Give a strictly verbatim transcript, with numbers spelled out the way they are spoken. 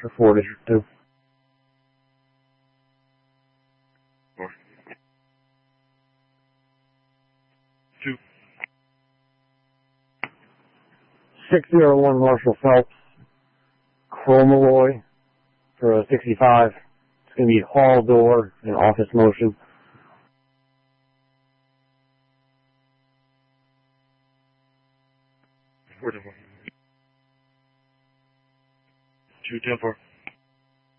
for four district two. Four. Two. Six zero one Marshall Phelps, Chromaloy for a sixty-five. It's going to be hall door and office motion. Four ten four. Two ten four.